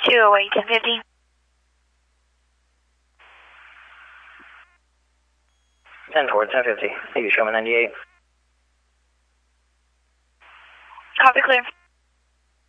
208, 1050. Ten forward, 1050. Maybe Sherman 98. Copy, clear.